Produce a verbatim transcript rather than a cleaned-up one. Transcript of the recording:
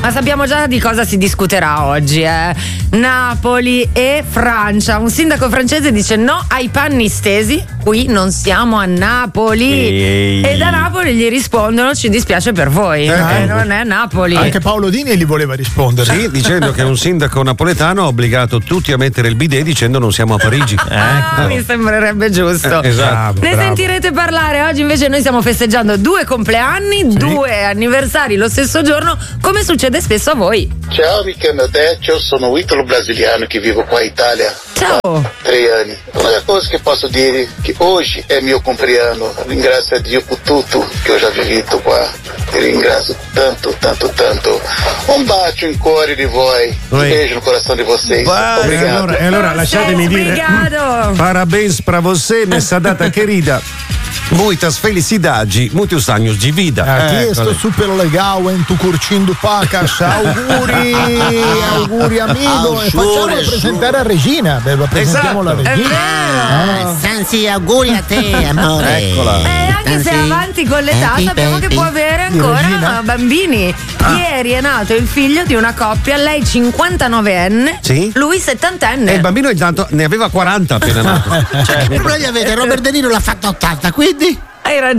Ma sappiamo già di cosa si discuterà oggi, eh? Napoli e Francia. Un sindaco francese dice no ai panni stesi, qui non siamo a Napoli. Ehi. E da Napoli gli rispondono ci dispiace per voi, eh, eh, non è Napoli. Anche Paolo Dini gli voleva rispondere. Sì, dicendo che un sindaco napoletano ha obbligato tutti a mettere il bidet dicendo non siamo a Parigi. Ah, mi sembrerebbe giusto. Eh, esatto. Ne Bravo. sentirete parlare. Oggi invece noi stiamo festeggiando due compleanni, sì. due anniversari lo stesso giorno, come succede spesso a voi. Ciao, mi chiamo Decio, sono un italo brasiliano che vivo qua in Italia. Ciao. Da tre anni. Una cosa che posso dire che oggi è mio compleanno. Ringrazio a Dio per tutto che ho già vivito qua. Ti ringrazio tanto, tanto, tanto. Un bacio in cuore di voi. Un beijo no coração di vocês. Vai, Obrigado. allora, e allora lasciatemi dire Obrigado. parabéns pra você nessa data querida. Muitas felicidades, muitos anos de vida. Aqui Eh, sto così. super legal, en tu curtindo pacas. Auguri, auguri amigo. E facciamo presentare a Regina. Beh, presentiamo la È Regina. vero. Sansi, auguri a te, amore. Eccola. Eh, anche se è avanti con l'età, Happy sappiamo che baby. può avere Di ancora Regina? bambini. Ieri è nato il figlio di una coppia, lei cinquantanovenne, Sì. lui settantenne. E il bambino intanto ne aveva quaranta appena nato. Che problemi avete? Robert De Niro l'ha fatto a ottanta, quindi? Hai ragione.